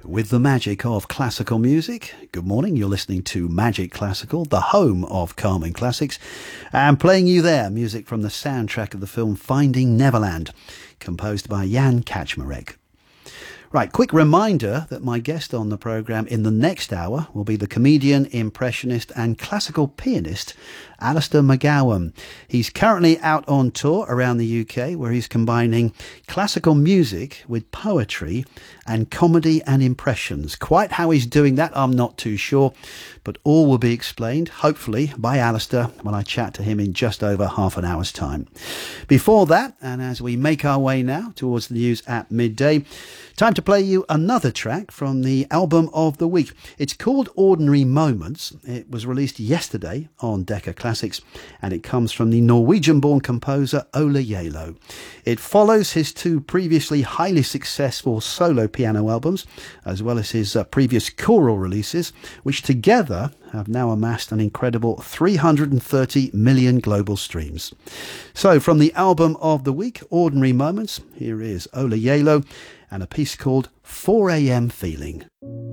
With the magic of classical music. Good morning, you're listening to Magic Classical, the home of calming classics, and playing you there music from the soundtrack of the film Finding Neverland, composed by Jan Kaczmarek. Right, quick reminder that my guest on the programme in the next hour will be the comedian, impressionist and classical pianist Alistair McGowan. He's currently out on tour around the UK where he's combining classical music with poetry and comedy and impressions. Quite how he's doing that, I'm not too sure, but all will be explained, hopefully, by Alistair when I chat to him in just over half an hour's time. Before that, and as we make our way now towards the news at midday, time to play you another track from the album of the week. It's called Ordinary Moments. It was released yesterday on Decca Classics and it comes from the Norwegian-born composer Ola Gjeilo. It follows his two previously highly successful solo piano albums as well as his previous choral releases, which together have now amassed an incredible 330 million global streams. So from the album of the week, Ordinary Moments, here is Ola Gjeilo and a piece called 4 a.m. Feeling.